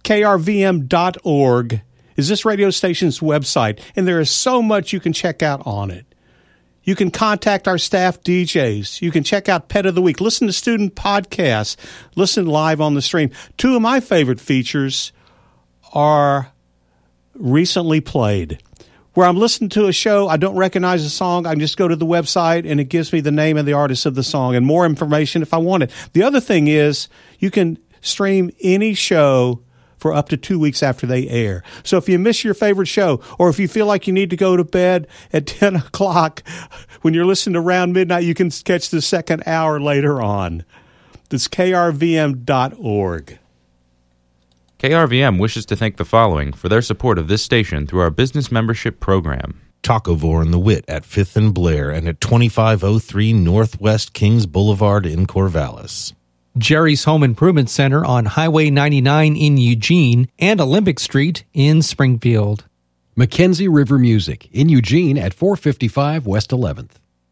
KRVM.org is this radio station's website, and there is so much you can check out on it. You can contact our staff DJs. You can check out Pet of the Week, listen to student podcasts, listen live on the stream. Two of my favorite features are recently played, where I'm listening to a show, I don't recognize the song, I can just go to the website and it gives me the name and the artist of the song and more information if I want it. The other thing is you can stream any show for up to 2 weeks after they air. So if you miss your favorite show, or if you feel like you need to go to bed at 10 o'clock when you're listening to Around Midnight, you can catch the second hour later on. That's krvm.org. KRVM wishes to thank the following for their support of this station through our business membership program. Tacovore and the Wit at 5th and Blair and at 2503 Northwest Kings Boulevard in Corvallis. Jerry's Home Improvement Center on Highway 99 in Eugene and Olympic Street in Springfield. Mackenzie River Music in Eugene at 455 West 11th.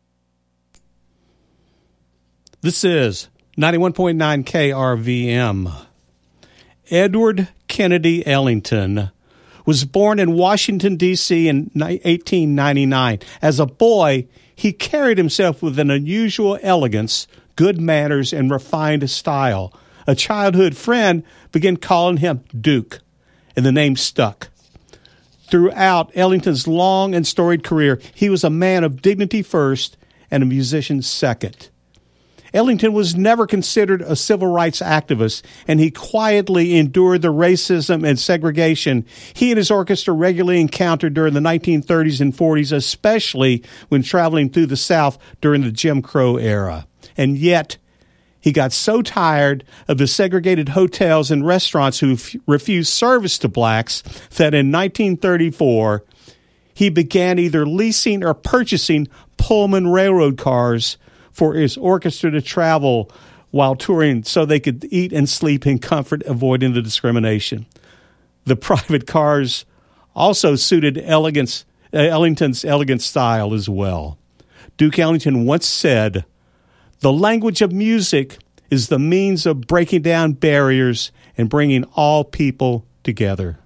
This is 91.9 KRVM. Edward Kennedy Ellington was born in Washington, D.C. in 1899. As a boy, he carried himself with an unusual elegance, good manners, and refined style. A childhood friend began calling him Duke, and the name stuck. Throughout Ellington's long and storied career, he was a man of dignity first and a musician second. Ellington was never considered a civil rights activist, and he quietly endured the racism and segregation he and his orchestra regularly encountered during the 1930s and 40s, especially when traveling through the South during the Jim Crow era. And yet, he got so tired of the segregated hotels and restaurants who refused service to blacks that in 1934, he began either leasing or purchasing Pullman railroad cars for his orchestra to travel while touring so they could eat and sleep in comfort, avoiding the discrimination. The private cars also suited Ellington's elegant style as well. Duke Ellington once said, "The language of music is the means of breaking down barriers and bringing all people together."